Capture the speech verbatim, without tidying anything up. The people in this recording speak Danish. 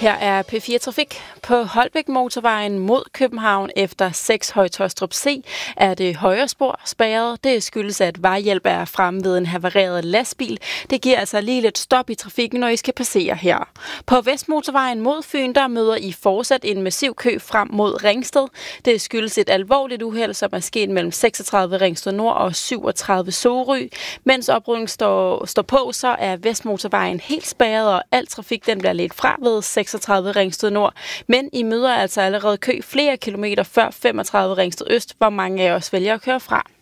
Her er P fire Trafik. På Holbæk Motorvejen mod København efter seks Høje-Taastrup C er det højre spor spærret. Det skyldes, at vejhjælp er fremme ved en havareret lastbil. Det giver altså lige lidt stop i trafikken, når I skal passere her. På Vestmotorvejen mod Fyn, der møder I fortsat en massiv kø frem mod Ringsted. Det skyldes et alvorligt uheld, som er sket mellem seksogtredive Ringsted Nord og syvogtredive Sorø. Mens oprydningen står, står på, så er Vestmotorvejen helt spærret, og al trafik den bliver ledt fra ved seksogtredive Ringsted Nord. Men I møder altså allerede kø flere kilometer før femogtredive Ringsted Øst, hvor mange af os vælger at køre fra.